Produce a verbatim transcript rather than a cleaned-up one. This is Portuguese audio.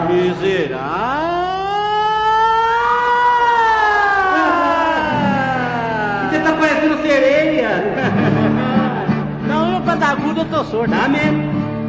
Miserável. Você tá parecendo sereia. Não, eu pra dar agudo eu tô sordo. Tá mesmo?